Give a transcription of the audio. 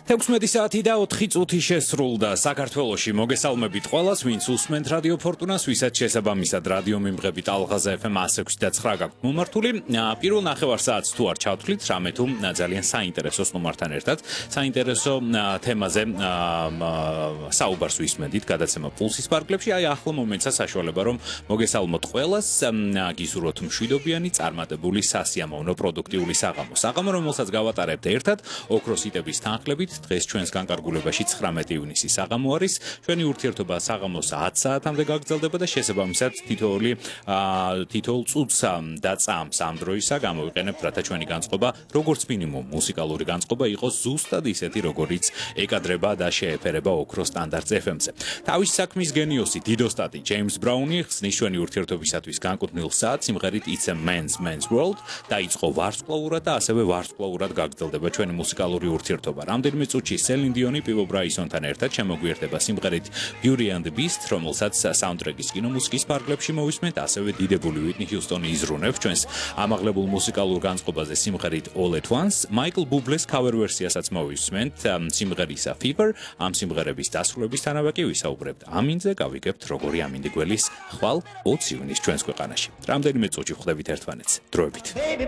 16 საათი და 4 წუთი შესრულდა საქართველოში. მოგესალმებით ყველას, ვინც უსმენთ რადიო ფორტუნას, ვისაც შესაბამისად რადიო მიმღები ტალღაზე FM 106 და 9 გაქვთ მომართული. პირველ ნახევარ საათს თუ არ ჩავთვლით, რამე თუ ძალიან საინტერესო სტუმართან ერთად, საინტერესო თემაზე საუბარს ვისმენთ გადაცემა პულსის პარკლებში. აი ახლა მომენტსა საშუალება რომ მოგესალმოთ ყველას, გისურვოთ მშვიდობიანი, წარმატებული, სასიამოვნო, პროდუქტიული საღამო. საღამო, რომელსაც გავატარებთ ერთად, ოქროს იტების თანხლებით. დღეს ჩვენს განკარგულებაში 19 ივნისის საღამო არის. ჩვენი ურთიერთობა საღამოს 10 საათამდე გაგრძელდება და შესაბამისად თითოეულ წუთს და წამს ამ დროისა გამოვიყენებთ, რათა ჩვენი განწყობა, როგორც მინიმუმ მუსიკალური განწყობა იყოს ზუსტად ისეთი, როგორიც ეკადრება და შეეფერება ოქროს სტანდარტს FM-ზე. თავის საქმის გენიოსი, დიდოსტატი ჯეიმს ბრაუნი ხსნის ჩვენი ურთიერთობისათვის განკუთვნილ საათს სიმღერით It's a Man's World დაიწყო ვარსკვლავურად და ასევე ვარსკვლავურად გაგრძელდება ჩვენი მუსიკალური ურთიერთობა. რამდენიმე წუთში სელინ დიონი პიბო ბრაისონთან ერთად შემოგვიერთდება სიმღერით Beauty and the Beast, რომელსაც საუნდტრეკის კინომუსიკის პარკლებში მოვისმენთ, ასევე დიდებული უიტნი ჰიუსტონი იზრუნებს ჩვენს ამაღლებულ მუსიკალურ განწყობაზე სიმღერით All at Once. მაიკლ ბუბლეს cover ვერსიასაც მოვისმენთ სიმღერისა Fever. ამ სიმღერების დასრულებისთანავე კი ვისაუბრებთ ამინზე, გავიგებთ როგორი ამინდი გველის ხვალ 20 ივნისს ჩვენს ქვეყანაში. რამდენიმე წუთში ვხვდებით ერთმანეთს. დროებით. Baby,